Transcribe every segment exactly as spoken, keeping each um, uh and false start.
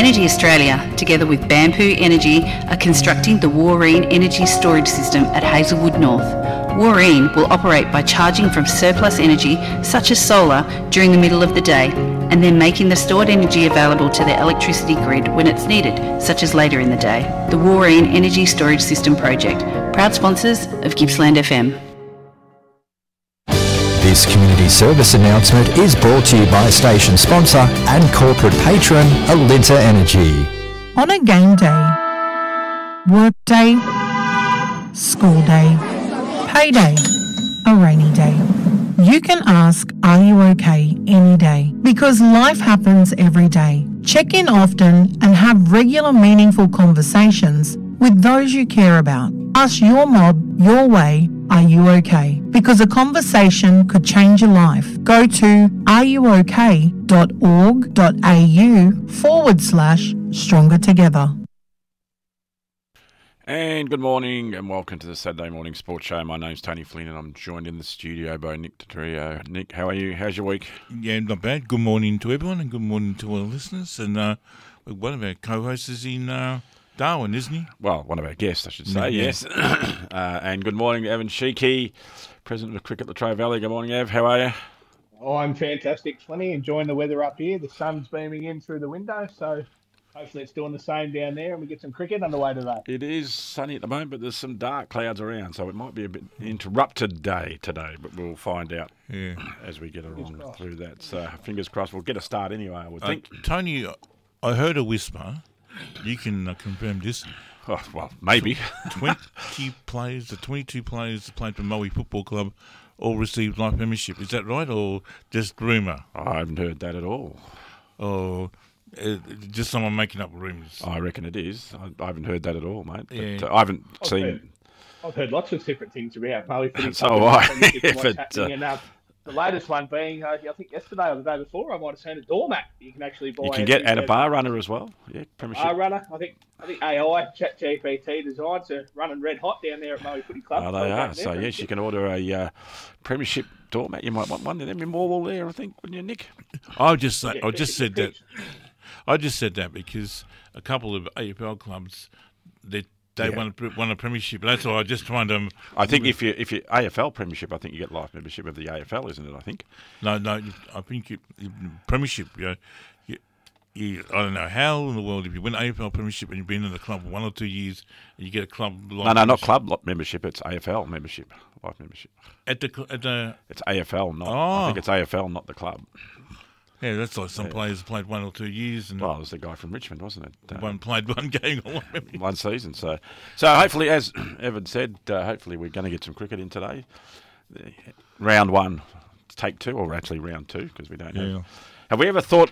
Energy Australia, together with Bamboo Energy, are constructing the Warreen Energy Storage System at Hazelwood North. Warreen will operate by charging from surplus energy, such as solar, during the middle of the day, and then making the stored energy available to the electricity grid when it's needed, such as later in the day. The Warreen Energy Storage System Project, proud sponsors of Gippsland F M. This community service announcement is brought to you by station sponsor and corporate patron Alinta Energy. On a game day, work day, school day, payday, a rainy day, you can ask, are you okay any day? Because life happens every day. Check in often and have regular meaningful conversations with those you care about. Ask your mob your way, are you okay? Because a conversation could change your life. Go to areyouok.org.au forward slash stronger together. And good morning and welcome to the Saturday Morning Sports Show. My name's Tony Flynn and I'm joined in the studio by Nick Tutterio. Nick, how are you? How's your week? Yeah, not bad. Good morning to everyone and good morning to all the listeners. And uh, one of our co-hosts is in uh, Darwin, isn't he? Well, one of our guests, I should say, Yeah. yes. uh, and good morning to Evan Sheekey, President of Cricket Latrobe Valley. Good morning, Ev. How are you? Oh, I'm fantastic, Flinny. Enjoying the weather up here. The sun's beaming in through the window, so hopefully it's doing the same down there and we get some cricket underway today. It is sunny at the moment, but there's some dark clouds around, so it might be a bit interrupted day today, but we'll find out Yeah. as we get along through that. So fingers crossed, we'll get a start anyway, I would Uh, think. Tony, I heard a whisper. You can uh, confirm this. Oh, well, maybe. twenty players, the twenty-two players that played for Moe Football Club all received life membership. Is that right or just rumour? I haven't heard that at all. Or uh, just someone making up rumours? I reckon it is. I, I haven't heard that at all, mate. But, Yeah. uh, I haven't I've seen... heard, I've heard lots of different things about Moe Footy So Club have and I. what's But, happening. uh, And, uh, the latest one being, uh, I think yesterday or the day before, I might have seen a doormat. You can actually buy. You can get and a every- bar runner as well. Yeah, premiership. Bar runner. I think I think A I ChatGPT designs are running red hot down there at Moe Footy Club. Oh, So they back are. there, So but yes, you can order a uh, premiership doormat. You might want one of them in Morwell there, I think, wouldn't you, Nick? I just say, Yeah, I just said that. pitch. I just said that because a couple of A F L clubs they they Yeah. won a, won a premiership. That's why I just trying to. I think if you if you A F L premiership, I think you get life membership of the A F L, isn't it? I think. No, no. I think you, you, premiership. You, know, you, you, I don't know how in the world if you win A F L premiership and you've been in the club for one or two years and you get a club. No, no, not club lot membership. It's A F L membership, life membership. At the cl- at the It's A F L, not. I Oh. think it's A F L, not the club. yeah, that's like some Yeah. players played one or two years and Well, it was the guy from Richmond, wasn't it? Uh, one played one game or one. one season. So, so hopefully, as Evan said, uh, hopefully we're going to get some cricket in today. The- Round one, take two, or actually round two, because we don't Yeah. have. Have we ever thought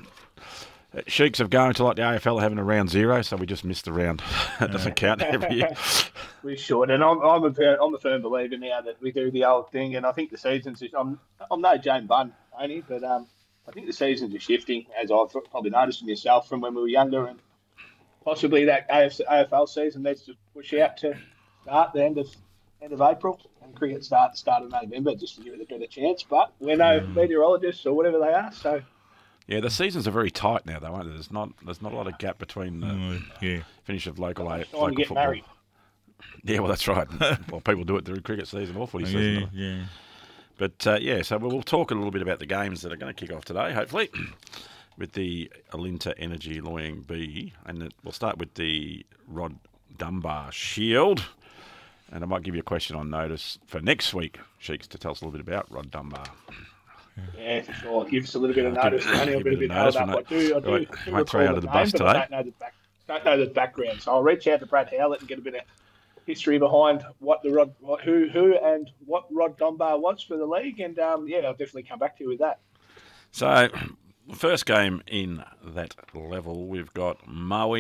uh, Sheiks of going to like the A F L having a round zero, so we just missed the round? That doesn't count every year. We should, and I'm I'm a fir- I'm a firm believer now that we do the old thing, and I think the seasons. Is, I'm I'm no Jane Bunn, only, but um, I think the seasons are shifting, as I've probably noticed in yourself from when we were younger, and possibly that A F L season needs to push out to start the end of end of April, and cricket start the start of November, just to give it a better chance. But we're no meteorologists or whatever they are, so. Yeah, the seasons are very tight now, though, aren't they? There's not there's not a lot of gap between the Mm, yeah. finish of local A- Time to local get football. married. Yeah, well, that's right. Well, people do it through cricket season or footy season. Yeah, don't they? yeah. But uh, yeah, so we'll talk a little bit about the games that are going to kick off today, hopefully, with the Alinta Energy Loying Bee, and it, we'll start with the Rod Dunbar Shield, and I might give you a question on notice for next week, Sheiks, to tell us a little bit about Rod Dunbar. Yeah, for sure. Give us a little bit of Give- notice. Only a give bit, a a bit notice, held up. I won't- do, I do, won't- do won't throw recall you under the the bus name, but today. I don't know the back, don't know the background. So I'll reach out to Brad Howlett and get a bit of history behind what the Rod, what, who, who, and what Rod Dunbar was for the league, and um, yeah, I'll definitely come back to you with that. So, first game in that level, we've got Moe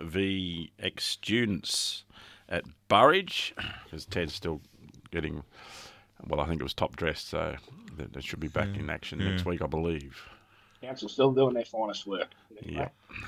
v ex-students at Burridge, because Ted's still getting, well, I think it was top dressed, so they they should be back in action yeah. next week, I believe. Council still doing their finest work. Yeah.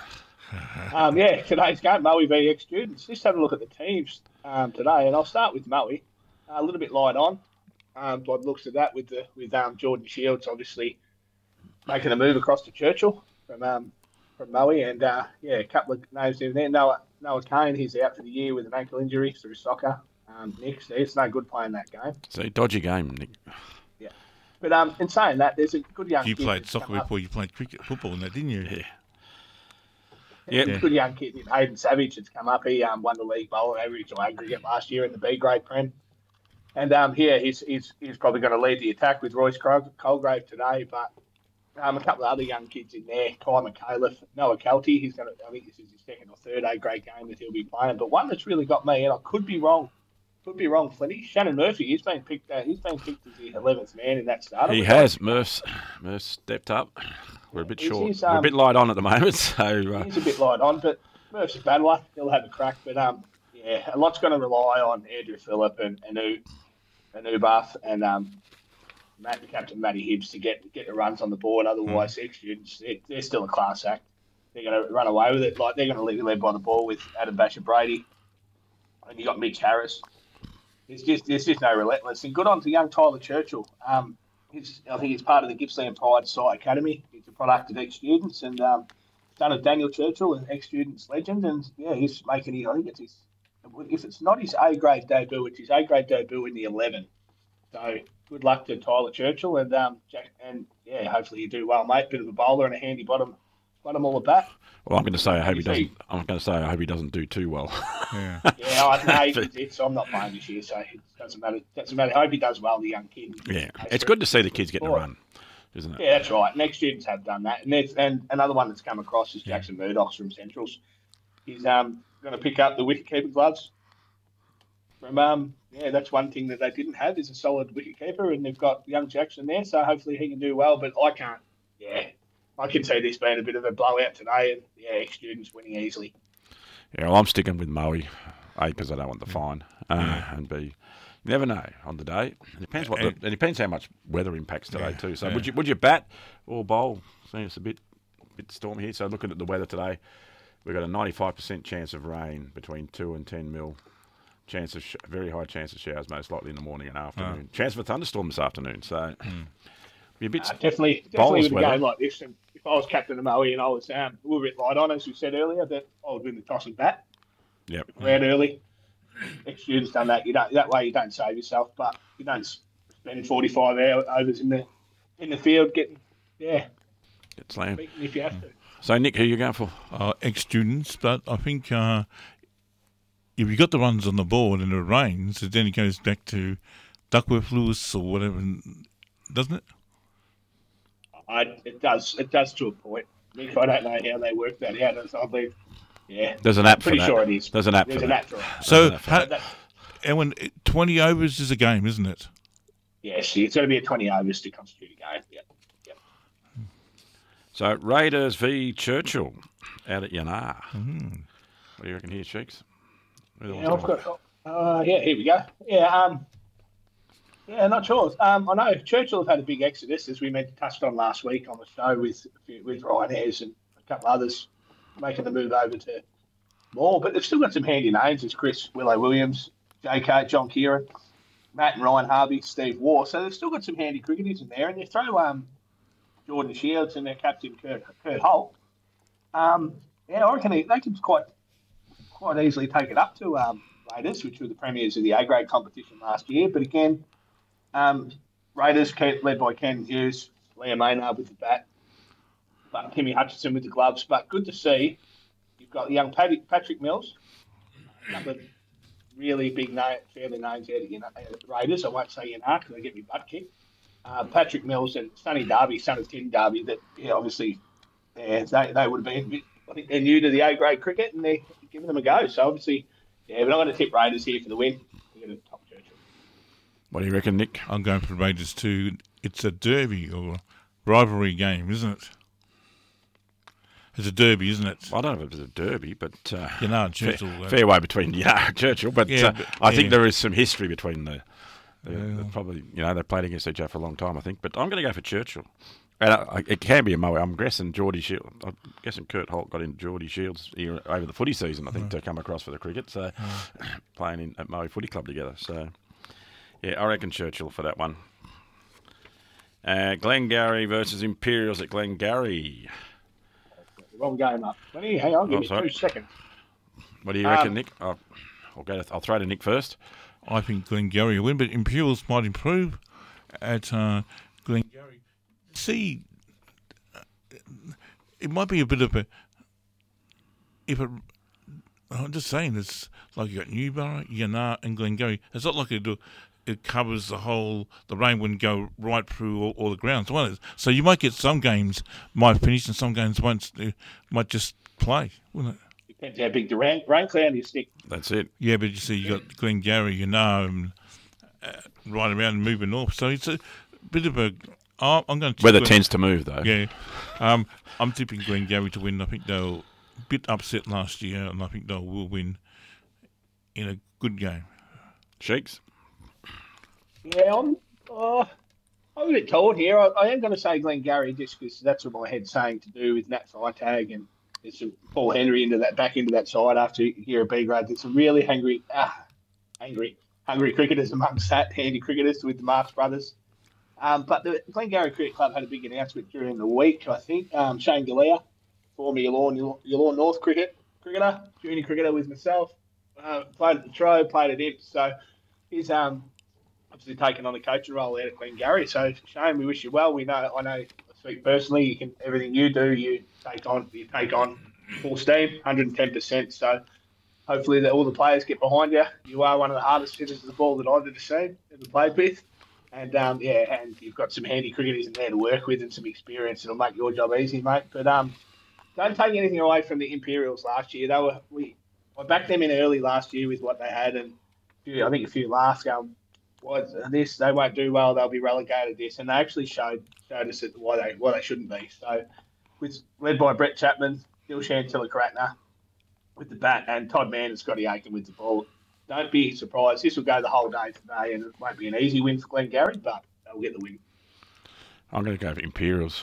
Um, yeah, today's game, Moe v ex-students. Just have a look at the teams um, today, and I'll start with Moe. Uh, a little bit light on, um, by the looks of that, with the with um, Jordan Shields obviously making a move across to Churchill from um, from Moe, and uh, yeah, a couple of names in there. Noah Noah Kane, he's out for the year with an ankle injury through soccer. Um, Nick, so it's no good playing that game. See, dodgy game, Nick. Yeah, but um, in saying that, there's a good young. You kid played that's soccer come up. before you played cricket, football, and that, didn't you? Yeah. There's Yeah. a good young kid, Hayden Savage, that's come up. He um, won the league bowling average or aggregate last year in the B grade prem. And um, here he's, he's he's probably going to lead the attack with Royce Col- Colgrave today. But um, a couple of other young kids in there, Kai McAuliffe, Noah Kelty. He's going to. I think this is his second or third A grade game that he'll be playing. But one that's really got me, and I could be wrong, could be wrong, Flinty. Shannon Murphy. He's been picked. Uh, he's been picked as the eleventh man in that start. He has. Murph's, Murph's stepped up. We're a bit He's- short. he's, We're a um, bit light on at the moment, so uh, He's a bit light on, but Murph's a battler. He'll have a crack. But um, yeah, a lot's going to rely on Andrew Phillip and Anu, Anu Buff and um, Matt, Captain Matty Hibbs to get get the runs on the board. Otherwise, mm. students they're, they're still a class act. They're going to run away with it. Like they're going to be led by the ball with Adam Basher Brady, and you got Mitch Harris. There's just there's just no relentless. And good on to young Tyler Churchill. Um, he's I think he's part of the Gippsland Pride Site Academy. He's a product of ex-students and um, son of Daniel Churchill, an ex-students legend. And yeah, he's making his, I think it's his, if it's not his A grade debut, it's his A grade debut in the eleven. So good luck to Tyler Churchill and um, Jack, and yeah, hopefully you do well, mate. Bit of a bowler and a handy bottom, bottom all at bat. well, I'm going to say I hope he doesn't. I'm going to say I hope he doesn't do too well. Yeah. Yeah, I know. It's, it's, I'm not playing this year, so it doesn't matter. Doesn't matter. I hope he does well, the young kid. Yeah, it's good to see the kids getting a run, isn't it? Yeah, that's right. Next students have done that, and there's, and another one that's come across is Jackson Murdoch from Centrals. He's um going to pick up the wicketkeeper gloves. From um yeah, that's one thing that they didn't have is a solid wicketkeeper, and they've got young Jackson there, so hopefully he can do well. But I can't. Yeah, I can see this being a bit of a blowout today, and yeah, students winning easily. Yeah, well, I'm sticking with Moe. A, because I don't want the fine, uh, and B, you never know on the day. It depends what the, it depends how much weather impacts today yeah, too. So yeah. would you would you bat or bowl? See, it's a bit bit stormy here. So looking at the weather today, we've got a ninety-five percent chance of rain between two and ten mil. Chance of sh- very high chance of showers, most likely in the morning and afternoon. Oh. Chance of a thunderstorm this afternoon. So mm. be a bit uh, definitely definitely with a weather. game like this. And if I was captain of Moe and I was um, a little bit light on, as we said earlier, that I would win the toss and bat. Yep. Round early. Ex-students done that. You don't that way. You don't save yourself, but you don't spend forty-five hours overs in the in the field getting yeah. Get slammed if you have to. So Nick, who are you going for? Uh, ex-students, but I think uh, if you got the runs on the board and it rains, then it goes back to Duckworth Lewis or whatever, doesn't it? I, it does. It does to a point. Nick, I don't know how they work that out. I believe. Yeah, there's an app pretty for that. sure it is. There's an app There's for an that. app for it. So, app for how, that. and when twenty overs is a game, isn't it? Yes, it's going to be a twenty overs to constitute a game. Yep. Yep. So Raiders v Churchill out at Yanar. Mm-hmm. What do you reckon here, Cheeks? Yeah, I've got. Uh, yeah, here we go. Yeah. Um. Yeah, not sure. Um, I know Churchill have had a big exodus, as we meant touched on last week on the show with with Ryan Ayres and a couple others making the move over to Moore, but they've still got some handy names as Chris Willow Williams, J K, John Kieran, Matt and Ryan Harvey, Steve Waugh. So they've still got some handy cricketers in there, and they throw um, Jordan Shields and their captain Kurt, Kurt Holt. Um, yeah, I reckon they, they can quite quite easily take it up to um, Raiders, which were the premiers of the A grade competition last year. But again, um, Raiders led by Ken Hughes, Liam Maynard with the bat, but Timmy Hutchinson with the gloves. But good to see. You've got young Patrick Mills, a couple of really big name, fairly names out of you know, Raiders. I won't say Yanar because they get me butt kicked. Uh, Patrick Mills and Sonny Darby, son of Tim Darby, that yeah, obviously yeah, they, they would have been, I think they're new to the A-grade cricket and they're giving them a go. So obviously, yeah, we're not going to tip Raiders here for the win. We're going to top Churchill. What do you reckon, Nick? I'm going for Raiders too. It's a derby or rivalry game, isn't it? It's a derby, isn't it? I don't know if it's a derby, but uh, you know, Churchill. Fair, fair way between you know, Churchill, but, yeah, uh, but I yeah. think there is some history between the. the, yeah. the probably, you know, they played against each other for a long time, I think. But I'm going to go for Churchill, and I, it can be a Moe. I'm guessing Geordie Shields. I'm guessing Kurt Holt got in Geordie Shields here over the footy season, I think, oh. to come across for the cricket. So oh. playing in at Moe Footy Club together. So yeah, I reckon Churchill for that one. Uh, Glengarry versus Imperials at Glengarry. wrong game up. Lenny, hang on, give Oh, me sorry. two seconds. What do you reckon, Um, Nick? I'll, I'll go. To, I'll throw to Nick first. I think Glengarry will win, but Imperials might improve at uh, Glengarry. See, uh, it might be a bit of a. If it, I'm just saying, it's like you got Newborough, Yanar, and Glengarry. It's not like it do, it covers the whole. The rain wouldn't go right through all, all the grounds. Well, so you might get some games might finish, and some games won't. uh, Might just play, wouldn't it? Depends how big the rain, rain cloud is, Nick. That's it. Yeah, but you see, you got Glengarry, you know, and, uh, right around and moving north. So it's a bit of a. Oh, I'm going to Weather tends to move, though. Yeah, um, I'm tipping Glengarry to win. I think they'll a bit upset last year, and I think they will win in a good game. Sheiks? Yeah, I'm. Uh, I'm a bit told here. I, I am going to say Glengarry just because that's what my head's saying to do with Nat Freitag and there's some Paul Henry into that back into that side after year of B grade. There's some really hungry, ah, angry, hungry cricketers amongst that handy cricketers with the Marks brothers. Um, but the Glengarry Cricket Club had a big announcement during the week. I think um, Shane Galea, former Yallourn, Yallourn North cricket cricketer, junior cricketer with myself, uh, played at the Tro, played at Imps. So he's um, obviously taken on the coaching role out at Glengarry. So Shane, we wish you well. We know, I know, I speak personally. You can everything you do, you take on, you take on full steam, one hundred ten percent. So hopefully that all the players get behind you. You are one of the hardest hitters of the ball that I've ever seen, ever played with. And, um, yeah, and you've got some handy cricketers in there to work with and some experience. It'll make your job easy, mate. But um, don't take anything away from the Imperials last year. They were we I backed them in early last year with what they had. And I think a few laughs going, what's this? They won't do well. They'll be relegated this. And they actually showed showed us why they why they shouldn't be. So with led by Brett Chapman, Dilshan Tilakaratna with the bat, and Todd Mann and Scotty Aiken with the ball. Don't be surprised. This will go the whole day today, and it won't be an easy win for Glengarry, but they'll get the win. I'm going to go for Imperials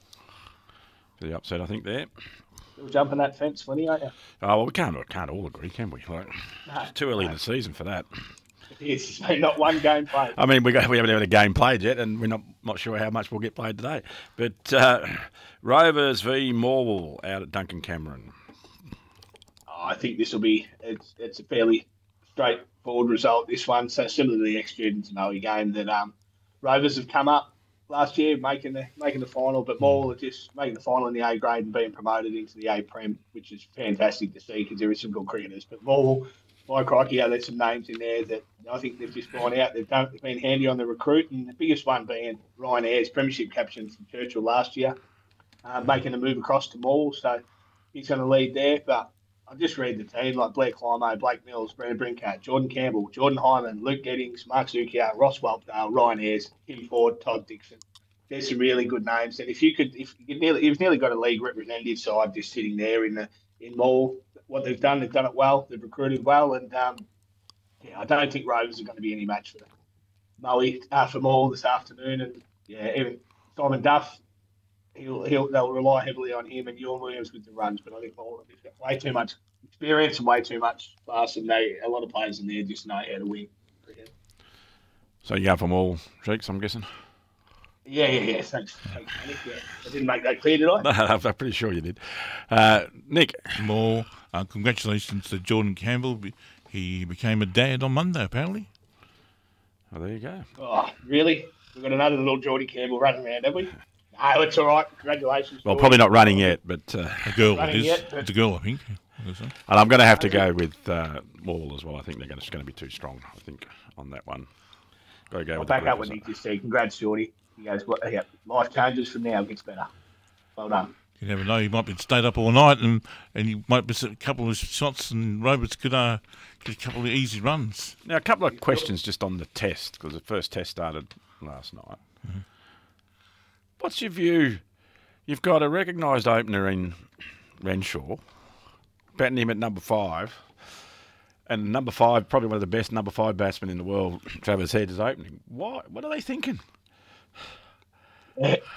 for the upset, I think, there. You'll jump on that fence, Flinny, aren't you? Oh, well, we can't, can't all agree, can we? Like, No, it's too early no. in the season for that. It's not one game played. I mean, we, got, we haven't had a game played yet, and we're not, not sure how much will get played today. But uh, Rovers v Morwell out at Duncan Cameron. Oh, I think this will be, it's, it's a fairly straightforward result, this one. So similar to the ex-Students Moe game that um, Rovers have come up last year making the making the final, but Morwell are just making the final in the A grade and being promoted into the A Prem, which is fantastic to see because there is some good cricketers. But Morwell, my crikey, yeah, there's some names in there that I think they've just gone out. They've, done, they've been handy on the recruit, and the biggest one being Ryan Ayres, premiership captain from Churchill last year, uh, making a move across to Morwell. So he's going to lead there, but I'll just read the team like Blair Climo, Blake Mills, Brandon Brincat, Jordan Campbell, Jordan Hyman, Luke Geddings, Mark Zukia, Ross Whelpdale, Ryan Ayres, Kim Ford, Todd Dixon. There's some really good names, and if you could, if you nearly, you've nearly got a league representative side just sitting there in the in Morwell. What they've done, they've done it well. They've recruited well, and um, yeah, I don't think Rovers are going to be any match for Moe uh, for Morwell this afternoon. And yeah, even Simon Duff. He'll, he'll, they'll rely heavily on him and Ewan Williams with the runs, but I think Morwell has got way too much experience and way too much class, and they a lot of players in there just know how to win. So you go for Morwell, Sheiks, I'm guessing? Yeah, yeah, yeah. Thanks. Thanks, Nick. Yeah. I didn't make that clear, did I? No, I'm pretty sure you did. Uh, Nick? More uh, congratulations to Jordan Campbell. He became a dad on Monday, apparently. Oh, there you go. Oh, really? We've got another little Geordie Campbell running around, have we? No, it's all right. Congratulations. Well, Geordie. probably not running yet, but... Uh, A girl, it Running is. yet, but- It's a girl, I think. and I'm going to have to go with uh, Morwell as well. I think they're just going to be too strong, I think, on that one. Got to go I'll with back the up what Nick just said. Congrats, Geordie. He goes, well, yeah, life changes from now, gets better. Well done. You never know. He might be stayed up all night, and, and he might miss a couple of shots, and Roberts could uh, get a couple of easy runs. Now, a couple of questions just on the test, because the first test started last night. Mm-hmm. What's your view? You've got a recognised opener in Renshaw, batting him at number five, and number five, probably one of the best number five batsmen in the world, Travis Head, is opening. Why? What are they thinking? What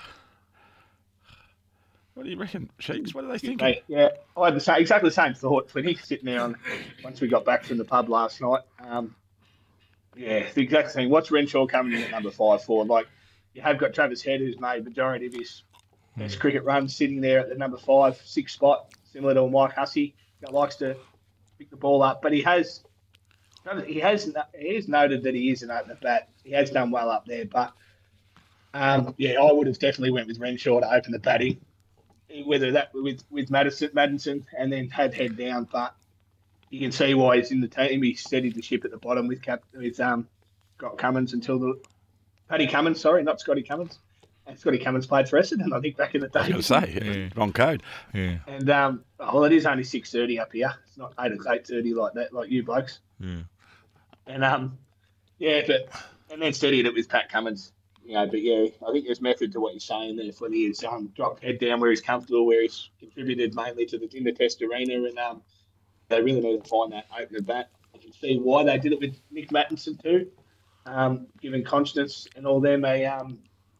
do you reckon, Sheiks? What are they thinking? Mate, yeah, I had the same, exactly the same thought when he's sitting there on, once we got back from the pub last night. Um, yeah, the exact same. What's Renshaw coming in at number five for? Like, you have got Travis Head, who's made majority of his Test cricket run, sitting there at the number five, six spot, similar to a Mike Hussey, that likes to pick the ball up. But he has, he has, he has noted that he is an opener bat. He has done well up there, but um, yeah, I would have definitely went with Renshaw to open the batting, whether that with with Madison, Madison, and then had head down. But you can see why he's in the team. He steadied the ship at the bottom with Cap with um, Scott Cummins until the Paddy Cummins, sorry, not Scotty Cummins. And Scotty Cummins played for Essendon, I think, back in the day. I was going to say, yeah. Yeah. Wrong code. Yeah. And um, well, it is only six thirty up here. It's not eight or eight thirty like that, like you blokes. Yeah. And um, yeah, but and then steadied it with Pat Cummins. You know, but yeah, I think there's method to what you're saying there. For he's um, dropped head down where he's comfortable, where he's contributed mainly to the in the Test arena, and um, they really need to find that opener bat. I can see why they did it with Nick Mattinson too, um, giving Constance and all them a um.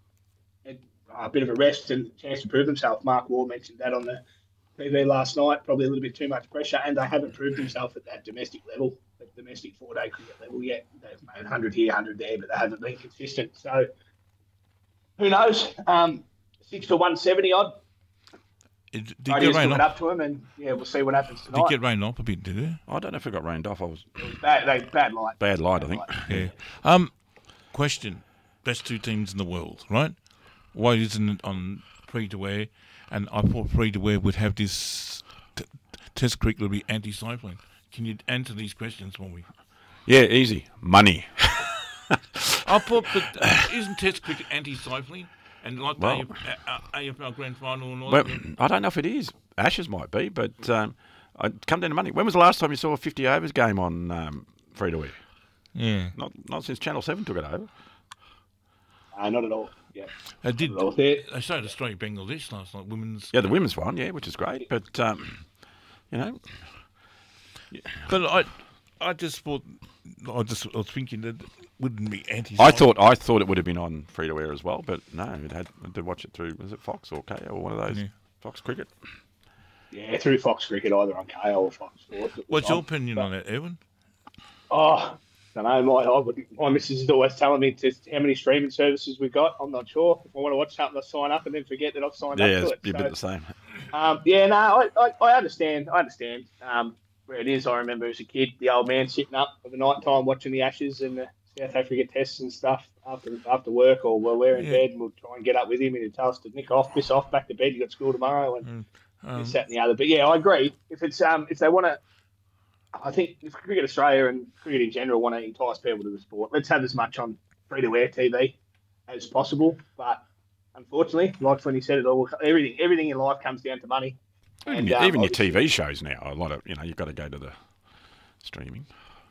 a bit of a rest and chance to prove themselves. Mark Ward mentioned that on the T V last night, probably a little bit too much pressure, and they haven't proved themselves at that domestic level, at domestic four-day cricket level yet. They've made one hundred here, one hundred there, but they haven't been consistent. So who knows? Um, six to one seventy odd. It, did Brady it has rain put it off? up to him, and yeah, we'll see what happens Did tonight. it get rained off a bit, did it? I don't know if it got rained off. I was It was bad, they, bad light. bad light, I think. Yeah. Um, question: best two teams in the world, right? Why isn't it on free to wear? And I thought free to wear would have this t- test cricket would be anti-cycling. Can you answer these questions for me? Yeah, easy. Money. I thought, but uh, isn't test cricket anti-cycling? And like Well- the A F L Grand Final and all Well, that. I don't know if it is. Ashes might be, but um, I'd come down to money. When was the last time you saw a fifty overs game on um, free to wear? Yeah, Not not since Channel seven took it over. Uh, not at all. Yeah. they did. Not at all. There- They showed Australia Bangladesh last night. Women's. Yeah, the women's one, yeah, which is great. But um, you know, But I, I just thought, I just I was thinking that it wouldn't be anti. I thought I thought it would have been on free to wear as well, but no, it had I did watch it through. Was it Fox or K O or one of those Yeah. Fox Cricket? Yeah, through Fox Cricket, either on K O or Fox Sports. It was What's your on. opinion on it, Evan? Oh, I don't know. My, I would, my missus is always telling me just how many streaming services we've got. I'm not sure. If I want to watch something, I sign up and then forget that I've signed Yeah, up it's to it. a bit the So, same. um, yeah, no, I, I, I understand. I understand um, where it is. I remember as a kid, the old man sitting up at the night time watching the Ashes and the South Africa tests and stuff after after work, or while we're in Yeah. bed, and we'll try and get up with him and he'd tell us to nick off, piss off, back to bed. You got school tomorrow, and Um, this, that, and the other. But yeah, I agree. If it's um, if they want to, I think if Cricket Australia and cricket in general want to entice people to the sport, let's have as much on free-to-air T V as possible. But unfortunately, like when you said it all, everything everything in life comes down to money. Even, And, your- um, even your T obviously- V shows now, a lot of you know, you've got to go to the streaming.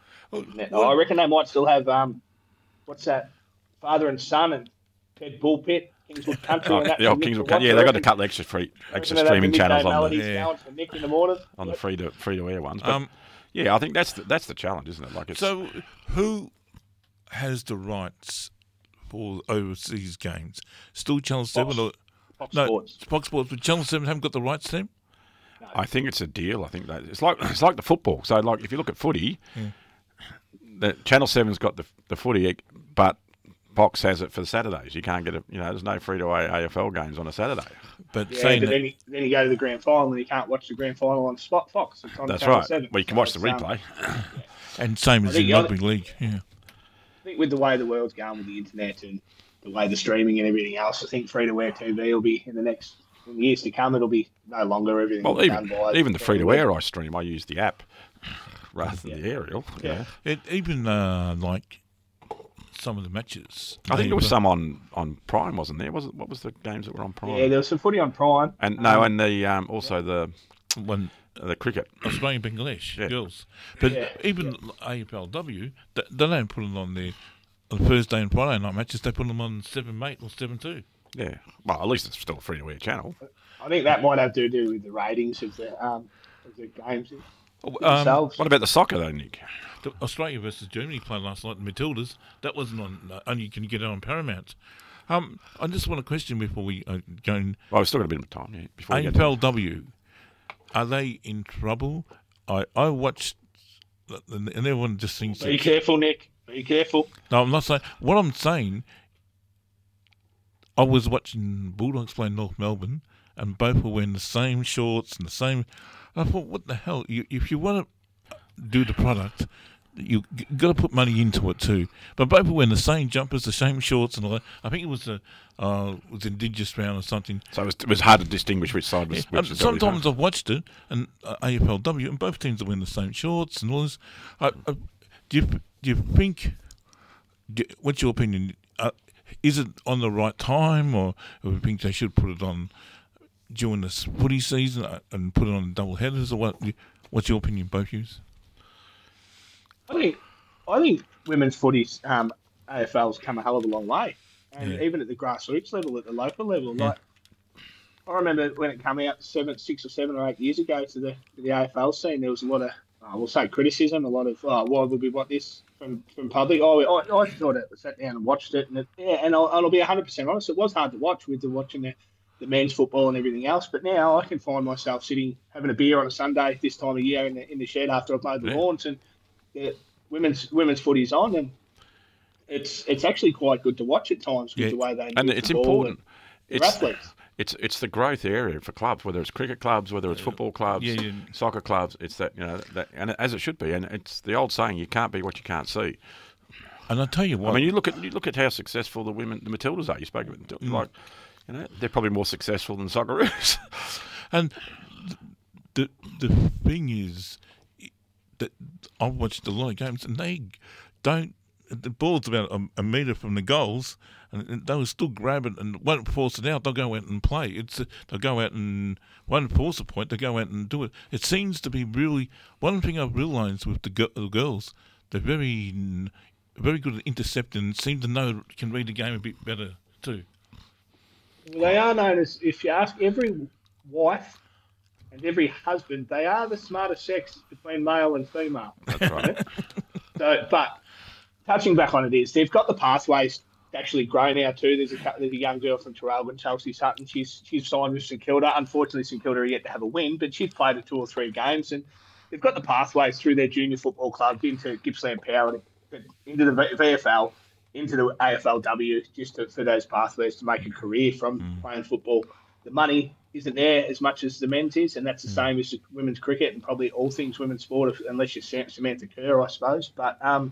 I reckon they might still have um, what's that, Father and Son and Ted Bullpit, Kingswood Country. Oh, and that yeah, for Nick Kingswood to Cut- watch. yeah, I they've got a reckon- couple of extra free, I extra reckon they'd have streaming the midday channels on the melodies Yeah. going for Nick in the morning. on the free to free to air ones. But Um, yeah, I think that's the, that's the challenge, isn't it? Like it's So, who has the rights for overseas games? Still Channel Seven or Fox no? Sports. Fox Sports, but Channel Seven haven't got the rights to them. I think it's a deal. I think that it's like it's like the football. So like if you look at footy, the Channel Seven's got the the footy, but Fox has it for the Saturdays. You can't get it. You know, there's no free to air A F L games on a Saturday. But Yeah, saying but that, then you, then you go to the grand final and you can't watch the grand final on Spot Fox. It's on That's Channel right. seven. Well, you can So watch the it's, um, replay. and same I as think in the other- rugby league. Yeah. I think with the way the world's going with the internet and the way the streaming and everything else, I think free to air T V will be in the next in the years to come. It'll be no longer everything. Well, will be even done by even the free to air I stream, I use the app rather than the aerial. Yeah. It, even uh, like some of the matches. I think they there was were- some on, on Prime, wasn't there? Was it, what was the games that were on Prime? Yeah, there was some footy on Prime. and no, and the um, also the one the cricket. Australian Bangladesh Yeah. girls. But Yeah. even A F L W, they, they don't put it on their on Thursday and Friday night matches. They put them on seven mate or seven two. Yeah, well, at least it's still a free to air channel. I think that might have to do with the ratings of the um of the games Um, themselves. What about the soccer though, Nick? the Australia versus Germany played last night in Matildas. That wasn't on. Uh, only you can get it on Paramount. Um, I just want to question before we uh, go. In, Well, we've still got a bit of time. Yeah, before we get to A F L W, are they in trouble? I I watched, and everyone just thinks. Be that- careful, Nick. Be careful. No, I'm not saying. What I'm saying, I was watching Bulldogs play North Melbourne, and both were wearing the same shorts and the same. I thought, what the hell? You, if you want to do the product, you got to put money into it too. But both were wearing the same jumpers, the same shorts, and all that. I think it was a uh, was Indigenous round or something. So it was, it was hard to distinguish which side was. Yeah, which was sometimes I've watched it, and uh, A F L W, and both teams are wearing the same shorts and all this. I, I, do you do you think? Do, what's your opinion? Uh, is it on the right time, or do you think they should put it on during this footy season and put it on double headers, or what? What's your opinion, both yous? I think I think women's footy's um, A F L's come a hell of a long way, and Yeah. even at the grassroots level, at the local level, Yeah. like I remember when it came out seven, six or seven or eight years ago to the to the A F L scene, there was a lot of uh, we'll say criticism, a lot of oh, why would we want this from, from public? Oh, I, I thought it, sat down and watched it, and it, yeah, and I'll, I'll be one hundred percent honest, it was hard to watch with the watching the, the men's football and everything else. But now I can find myself sitting having a beer on a Sunday this time of year in the in the shed after I've mowed the Yeah. lawns, and the women's women's footy's on, and it's it's actually quite good to watch at times with Yeah. the way they And use it's the ball important. and they're It's, athletes. it's it's the growth area for clubs, whether it's cricket clubs, whether it's football clubs, Yeah, yeah. soccer clubs. It's that you know that, and as it should be. And it's the old saying: you can't be what you can't see. And I tell you what, I mean, you look at you look at how successful the women, the Matildas are. You spoke about Mm. like, you know, they're probably more successful than Socceroos. and the the thing is that I've watched a lot of games, and they don't. The ball's about a, a metre from the goals, and they'll still grab it and won't force it out. They'll go out and play. It's they'll go out and won't force a point. They go out and do it. It seems to be really one thing I've realised with the, gi- the girls. They're very very good at intercepting and seem to know can read the game a bit better too. They are known as, if you ask every wife and every husband, they are the smartest sex between male and female. That's right. So, but touching back on it is, they've got the pathways to actually grow now too. There's a cou- there's a young girl from Traralgon, Chelsea Sutton. She's she's signed with St Kilda. Unfortunately, St Kilda are yet to have a win, but she's played at two or three games, and they've got the pathways through their junior football club into Gippsland Power, into the V- VFL, into the A F L W, just to, for those pathways to make a career from Mm. playing football. The money isn't there as much as the men's is, and that's the same as the women's cricket and probably all things women's sport, if, unless you're Sam- Samantha Kerr, I suppose. But um,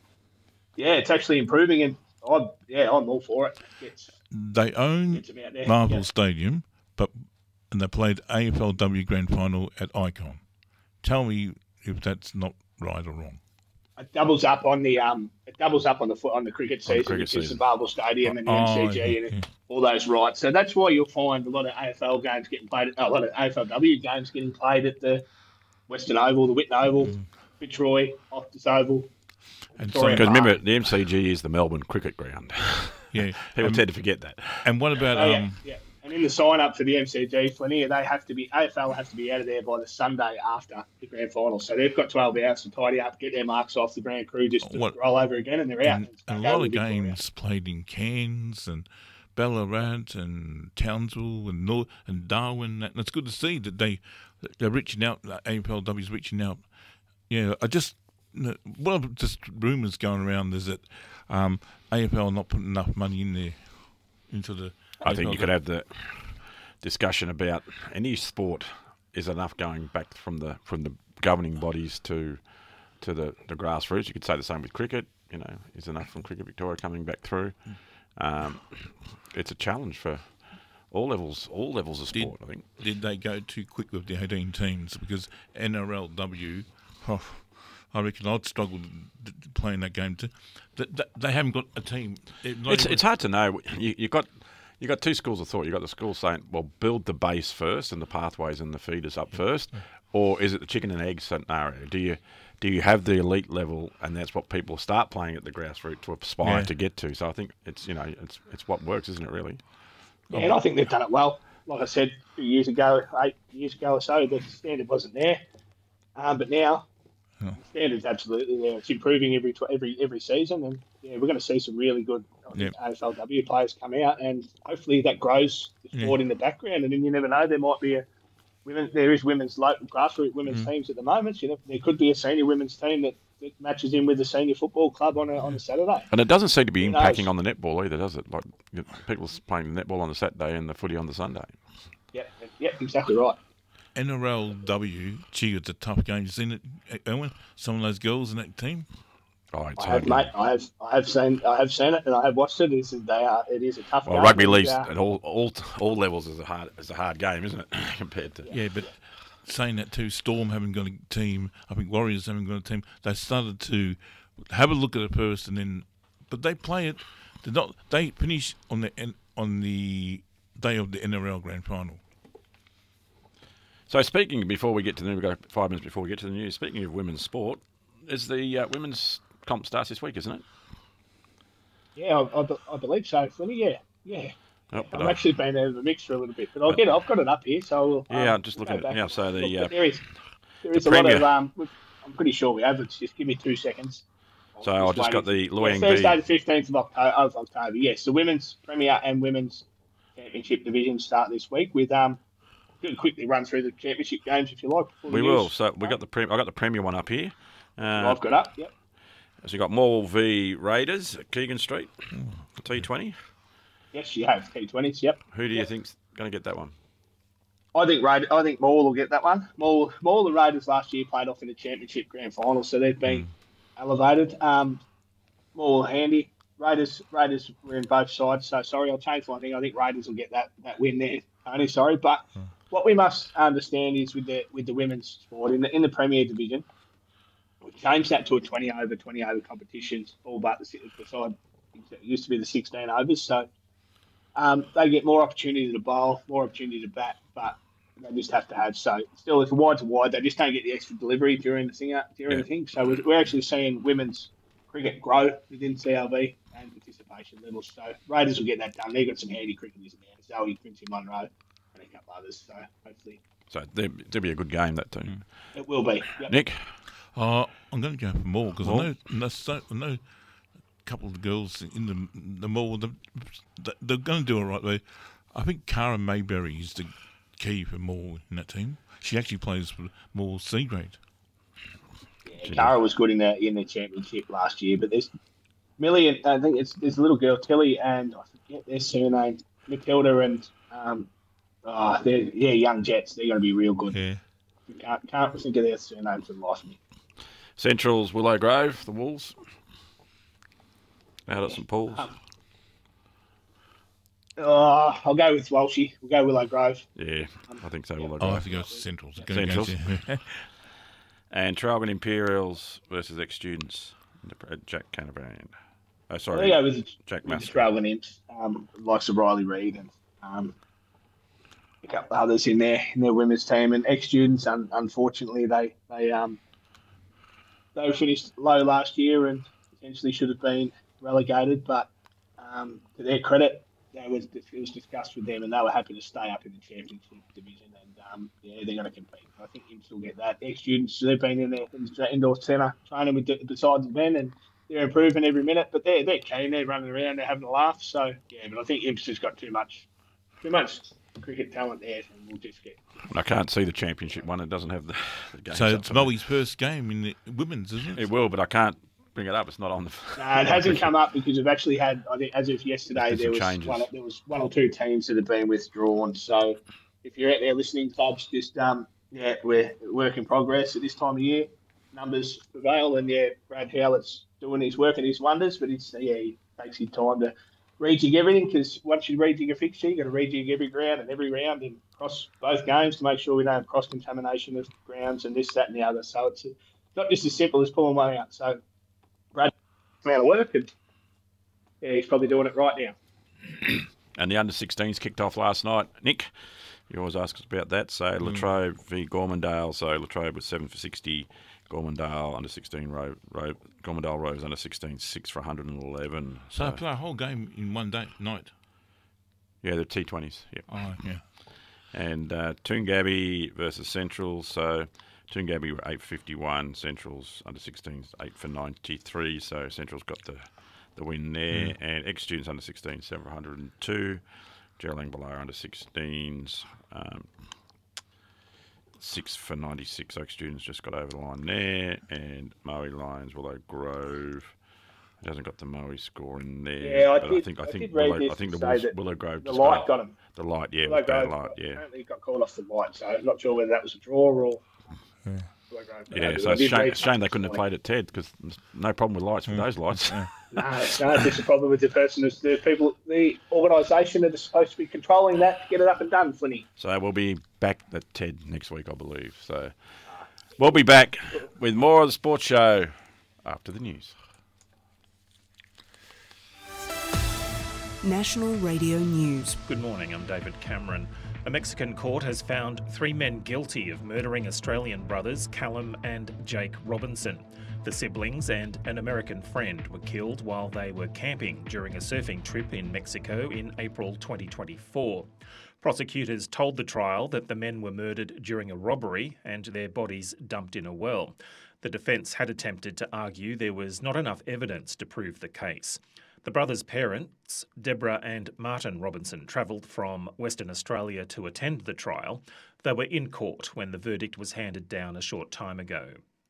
yeah, it's actually improving, and I'm yeah, I'm all for it. It's, They own it's about there. Marvel Yeah. Stadium, but and they played A F L W Grand Final at Icon. Tell me if that's not right or wrong. It doubles up on the um, it doubles up on the foot on the cricket On the season, cricket which is season. the Marvel Stadium and the Oh, M C G yeah, and yeah. all those rights. So that's why you'll find a lot of A F L games getting played at a lot of A F L W games getting played at the Western Oval, the Whitten Oval, Mm. Fitzroy, Optus Oval. And Victoria Because Park. remember, the M C G is the Melbourne cricket ground. Yeah. People Um, tend to forget that. And what about Oh, yeah, um? yeah. And in the sign up for the M C G, Flanier, they have to be A F L have to be out of there by the Sunday after the grand final. So they've got twelve hours to tidy up, get their marks off the grand crew, just to What- roll over again, and they're out. And, It's and a back lot over of to Victoria. games played in Cairns and Ballarat and Townsville and North and Darwin. And it's good to see that they they're reaching out. A F L W's reaching out. Yeah, I just well, just rumours going around is that um, A F L not putting enough money in there into the. I think you could have the discussion about any sport is enough going back from the from the governing bodies to to the, the grassroots. You could say the same with cricket. You know, is enough from Cricket Victoria coming back through. Um, it's a challenge for all levels, all levels of sport. I think. Did they go too quick with the eighteen teams? Because N R L W, oh, I reckon I'd struggle to, to playing that game too. They, they, they haven't got a team. They're not It's even- it's hard to know. You you got you got two schools of thought. You got the school saying, well, build the base first and the pathways and the feeders up first, or is it the chicken and egg scenario? Do you do you have the elite level, and that's what people start playing at the grassroots to aspire Yeah. to get to? So I think it's you know it's it's what works, isn't it? Really. Yeah, and I think they've done it well. Like I said, a few years ago, eight years ago or so, the standard wasn't there. Um, but now, Yeah. the standard's absolutely there. It's improving every tw- every every season, and yeah, we're going to see some really good I think, Yeah. A F L W players come out, and hopefully that grows the sport in the background. And then you never know, there might be a women. There is women's local grassroots women's Mm. teams at the moment. You know, there could be a senior women's team that, it matches in with the senior football club on a, on a Saturday. And it doesn't seem to be Who impacting knows? on the netball either, does it? Like you know, people playing netball on the Saturday and the footy on the Sunday. Yep, yep, exactly right. N R L W, gee, it's a tough game. You seen it, Owen? Some of those girls in that team. Oh, it's I have, hard. mate. I have, I have seen, I have seen it, and I have watched it. It's, they are, it is a tough Well, game. rugby and, league uh, at all, all all levels is a hard is a hard game, isn't it? Compared to Yeah, but saying that too, Storm haven't got a team. I think Warriors haven't got a team. They started to have a look at it first, and then, but they play it. They're not. They finish on the N- on the day of the N R L Grand Final. So speaking, before we get to the we've got five minutes before we get to the news. Speaking of women's sport, is the uh, women's comp starts this week, isn't it? Yeah, I, I, be- I believe so, Flinny. Yeah, yeah. Oh, but I'm I- actually been out of the mix for a little bit, but I'll get. I've got it up here, so we'll, Yeah, um, I'm just we'll looking go at- back yeah, and so the, look, uh, but there is there the is a lot Premier- of. Um, we've- I'm pretty sure we have it. Just give me two seconds. So I just got the Yeah, Luang Thursday, B. the fifteenth of October, of October. Yes, the women's Premier and women's championship divisions start this week. With um, we can quickly run through the championship games if you like. before the We news. will. So we got the prem- I got the Premier one up here. Uh, I've got up. Yep. so you got Morwell v Raiders at Keegan Street, T twenty. Yes, you have T twenties. Yep. Who do you think's going to get that one? I think Raid- I think Maul will get that one. Maul, Maul and Raiders last year played off in the championship grand final, so they've been elevated. Um, Maul handy. Raiders, Raiders were in both sides, so sorry, I'll change my thing. I think Raiders will get that, that win there. Only sorry, but what we must understand is with the with the women's sport in the in the Premier Division, we changed that to a twenty over twenty over competition, all but the beside it used to be the sixteen overs, so. Um, they get more opportunity to bowl, more opportunity to bat, but they just have to have. So still, if wide to wide, they just don't get the extra delivery during the thing. During Yeah. the thing, so we're, we're actually seeing women's cricket grow within C L V and participation levels. So Raiders will get that done. They've got some handy cricketers in there, Zoe, Quincy Munro, and a couple others. So hopefully So there, there'll be a good game that too. it will be. Yep. Nick, Uh, I'm going to go for more because I More? know, I know so- I know a couple of the girls in the the mall. The, they're going to do it right way. I think Cara Mayberry is the key for Moore in that team. She actually plays for Moore C grade. Cara was good in the in the championship last year, but there's Millie and I think it's there's a little girl Tilly and I forget their surname Matilda and um oh, they're yeah young Jets. They're going to be real good. Yeah. Can't, can't think of their surnames and lost me. Central's Willow Grove, the Wolves. Out at St Paul's. Oh, I'll go with Walshy. We'll go Willow Grove. Yeah, I think so. Willow I'll Grove. have to go to Centrals. I'm gonna Centrals. Go to, And Traralgon Imperials versus ex-students at Jack Canavan. Oh, I'll sorry, go with, Jack with the Master. Traralgon Imps, um, likes of Riley Reid and um, a couple of others in their in their women's team and ex-students. Un- unfortunately, they they um they finished low last year and potentially should have been relegated. But um, to their credit, they was it was discussed with them and they were happy to stay up in the championship division. And um, yeah, they're going to compete. I think Imps will get that. Ex-students, they've been in their in the indoor centre training with the, besides men and. They're improving every minute, but they're they're keen. They're running around. They're having a laugh. So yeah, but I think Imps has got too much, too much cricket talent there, and we'll just get. I can't see the championship one. It doesn't have the, the games so up it's for me. Molly's first game in the women's, isn't it? It will, but I can't bring it up. It's not on the. No, it hasn't come up because we've actually had. I think as of yesterday, There's there been was some changes. one, there was one or two teams that have been withdrawn. So if you're out there listening, clubs, just um yeah, we're work in progress at this time of year. Numbers prevail, and yeah, Brad Howlett's doing his work and his wonders, but it's yeah, he takes his time to rejig everything because once you rejig a fixture, you got to rejig every ground and every round and across both games to make sure we don't have cross contamination of grounds and this, that, and the other. So it's not just as simple as pulling one out. So Brad, amount of work, and yeah, he's probably doing it right now. And the under sixteens kicked off last night. Nick, you always ask us about that. So Latrobe v Gormandale. So Latrobe was seven for sixty. Gormandale under sixteen. Ro- Ro- Gormandale Rovers under sixteen, six for one hundred eleven. So I play a whole game in one day night. Yeah, they're T twenties. Yep. Oh yeah. And uh, Toongabbie versus Central. So Toongabbie were eight for fifty-one. Central's under sixteens eight for ninety-three. So Central's got the, the win there. Mm. And ex-students under sixteen, seven for one hundred two. Geraldine Below under sixteens. Um, six for ninety-six. Oak Students just got over the line there. And Moe Lions, Willow Grove. It hasn't got the Moe score in there. Yeah, I but did. I think I I think did read Willow, this I think to the say Willow, that Willow Grove the just light got, got him. The light, yeah, Willow bad Grove light, got, yeah. apparently he got called off the light, so I'm not sure whether that was a draw or. Yeah. Willow Grove. Yeah, I so it's did shame, read it's shame they something couldn't have this played at Ted because no problem with lights with those lights. No, no, it's just a problem with the person, who's the people, the organisation that is supposed to be controlling that to get it up and done, Flinny. So we'll be back at Ted next week, I believe. So we'll be back with more of the sports show after the news. National Radio News. Good morning, I'm David Cameron. A Mexican court has found three men guilty of murdering Australian brothers Callum and Jake Robinson. The siblings and an American friend were killed while they were camping during a surfing trip in Mexico in April twenty twenty-four. Prosecutors told the trial that the men were murdered during a robbery and their bodies dumped in a well. The defence had attempted to argue there was not enough evidence to prove the case. The brothers' parents, Deborah and Martin Robinson, travelled from Western Australia to attend the trial. They were in court when the verdict was handed down a short time ago.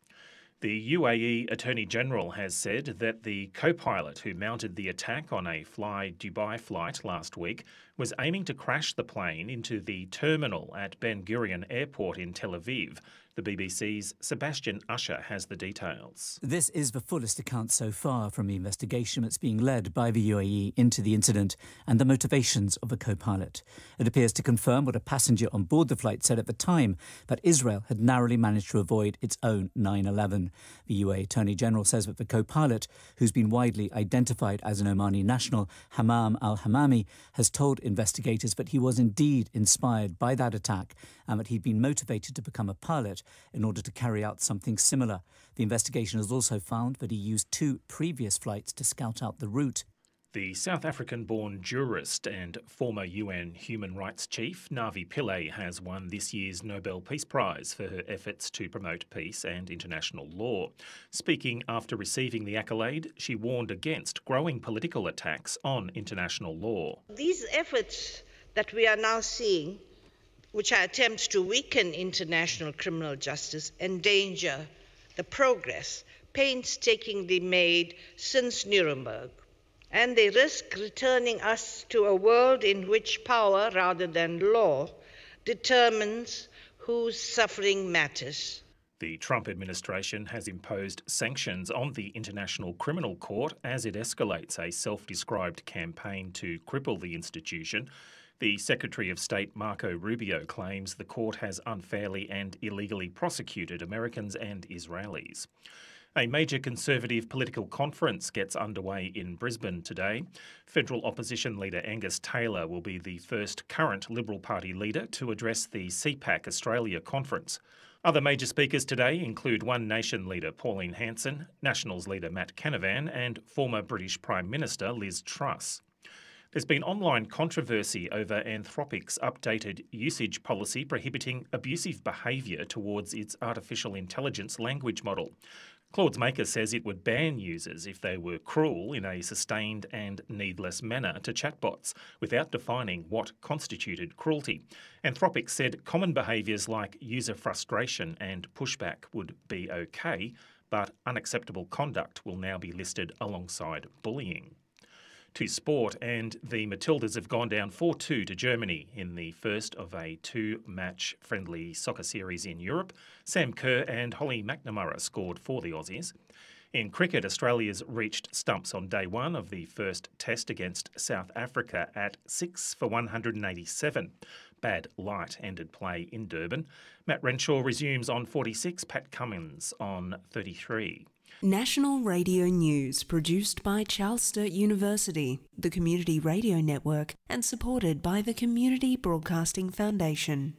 The U A E Attorney-General has said that the co-pilot who mounted the attack on a Fly Dubai flight last week was aiming to crash the plane into the terminal at Ben Gurion Airport in Tel Aviv. The B B C's Sebastian Usher has the details. This is the fullest account so far from the investigation that's being led by the U A E into the incident and the motivations of the co-pilot. It appears to confirm what a passenger on board the flight said at the time, that Israel had narrowly managed to avoid its own nine eleven. The U A E Attorney-General says that the co-pilot, who's been widely identified as an Omani national, Hammam al-Hammami, has told investigators that he was indeed inspired by that attack and that he'd been motivated to become a pilot in order to carry out something similar. The investigation has also found that he used two previous flights to scout out the route. The South African-born jurist and former U N Human Rights Chief Navi Pillay has won this year's Nobel Peace Prize for her efforts to promote peace and international law. Speaking after receiving the accolade, she warned against growing political attacks on international law. These efforts that we are now seeing, which are attempts to weaken international criminal justice, endanger the progress painstakingly made since Nuremberg. And they risk returning us to a world in which power, rather than law, determines whose suffering matters. The Trump administration has imposed sanctions on the International Criminal Court as it escalates a self-described campaign to cripple the institution. The Secretary of State, Marco Rubio, claims the court has unfairly and illegally prosecuted Americans and Israelis. A major Conservative political conference gets underway in Brisbane today. Federal opposition leader Angus Taylor will be the first current Liberal Party leader to address the C PAC Australia conference. Other major speakers today include One Nation leader Pauline Hanson, Nationals leader Matt Canavan and former British Prime Minister Liz Truss. There's been online controversy over Anthropic's updated usage policy prohibiting abusive behaviour towards its artificial intelligence language model. Claude's maker says it would ban users if they were cruel in a sustained and needless manner to chatbots without defining what constituted cruelty. Anthropic said common behaviours like user frustration and pushback would be okay, but unacceptable conduct will now be listed alongside bullying. To sport, and the Matildas have gone down four two to Germany in the first of a two-match friendly soccer series in Europe. Sam Kerr and Holly McNamara scored for the Aussies. In cricket, Australia's reached stumps on day one of the first test against South Africa at six for one hundred eighty-seven. Bad light ended play in Durban. Matt Renshaw resumes on forty-six, Pat Cummins on thirty-three. National Radio News, produced by Charles Sturt University, the Community Radio Network, and supported by the Community Broadcasting Foundation.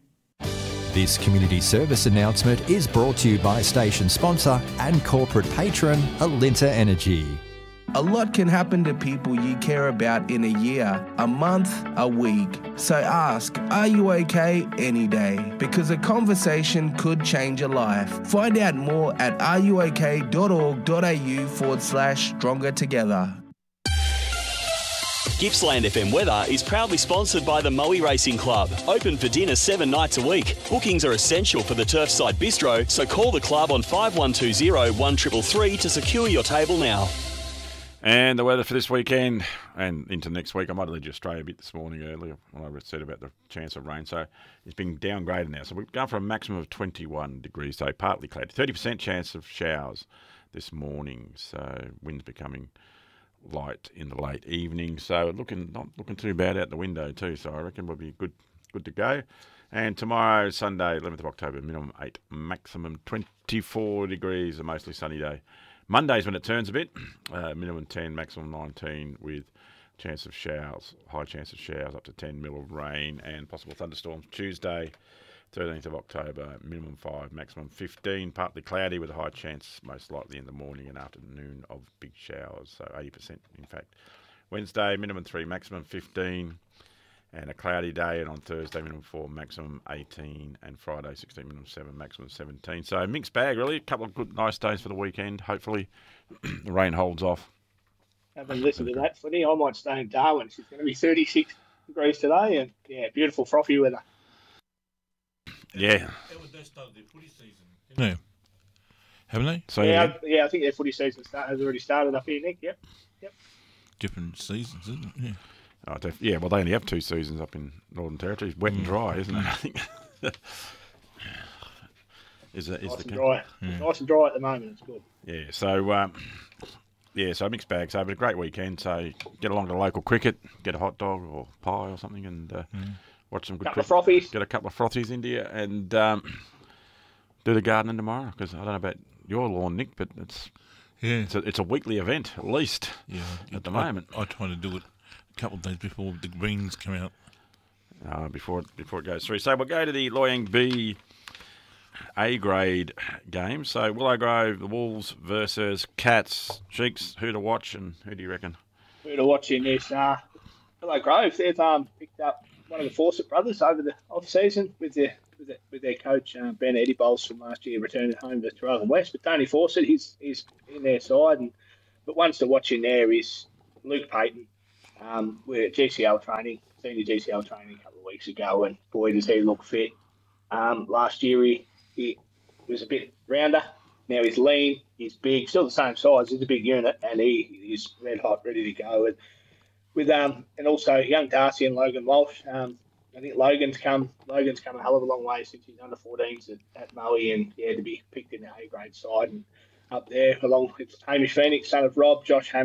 This community service announcement is brought to you by station sponsor and corporate patron Alinta Energy. A lot can happen to people you care about in a year, a month, a week. So ask, are you okay any day? Because a conversation could change a life. Find out more at ruok.org.au forward slash stronger together. Gippsland F M weather is proudly sponsored by the Moe Racing Club. Open for dinner seven nights a week. Bookings are essential for the Turfside Bistro, so call the club on five one two zero, one three three three to secure your table now. And the weather for this weekend and into next week, I might have led you astray a bit this morning earlier when I said about the chance of rain. So it's been downgraded now. So we've gone for a maximum of twenty-one degrees, so partly cloudy. thirty percent chance of showers this morning. So winds becoming light in the late evening. So looking not looking too bad out the window too. So I reckon we'll be good good to go. And tomorrow, Sunday, eleventh of October, minimum eight, maximum twenty-four degrees, a mostly sunny day. Monday's when it turns a bit, uh, minimum ten, maximum nineteen, with chance of showers, high chance of showers, up to ten mil of rain and possible thunderstorms. Tuesday, thirteenth of October, minimum five, maximum fifteen, partly cloudy with a high chance, most likely in the morning and afternoon, of big showers, so eighty percent in fact. Wednesday, minimum three, maximum fifteen, and a cloudy day, and on Thursday, minimum four, maximum eighteen, and Friday, sixteen, minimum seven, maximum seventeen. So mixed bag, really. A couple of good, nice days for the weekend. Hopefully the rain holds off. Haven't listened to that footy. I might stay in Darwin. It's going to be thirty-six degrees today, and yeah, beautiful frothy weather. Yeah. They started their footy season, no, haven't they? So yeah, yeah, I, yeah, I think their footy season start, has already started up here, Nick. Yep, yep. Different seasons, isn't it? Yeah. oh, def- yeah. Well, they only have two seasons up in Northern Territory. It's wet and dry, isn't it? I think. is that is Nice the and case? dry. Yeah. Nice and dry at the moment. It's good. Yeah. So um, yeah. So mixed bag. So but a great weekend. So get along to the local cricket, get a hot dog or pie or something, and uh, watch some good Couple of cricket. frothies. Get a couple of frothies into you, and um, do the gardening tomorrow. Because I don't know about your lawn, Nick, but it's Yeah. it's a, it's a weekly event at least. Yeah. At the I, moment. I try to do it a couple of days before the greens come out. Uh, before it, before it goes through. So we'll go to the Loy Yang B A grade game. So Willow Grove, the Wolves versus Cats. Sheiks, who to watch and who do you reckon? Who to watch in this? Uh, Hello Grove. They've um, picked up one of the Fawcett brothers over the off season with their with, their, with their coach uh, Ben Eddie Bowles from last year, returning home to Traralgon West. But Tony Fawcett, he's he's in their side, and but ones to watch in there is Luke Payton. Um, we're at G C L training, senior G C L training a couple of weeks ago, and boy does he look fit. Um, last year he, he was a bit rounder. Now he's lean, he's big, still the same size. He's a big unit, and he is red hot, ready to go. And with um, and also young Darcy and Logan Walsh. Um, I think Logan's come Logan's come a hell of a long way since he's under fourteens at, at Moe, and yeah, to be picked in the A grade side and up there along with Hamish Phoenix, son of Rob, Josh Ham.